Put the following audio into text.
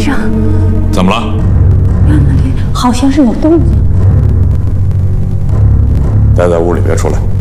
上， 怎么了？ 那里好像是有动静。 待在屋里，别出来。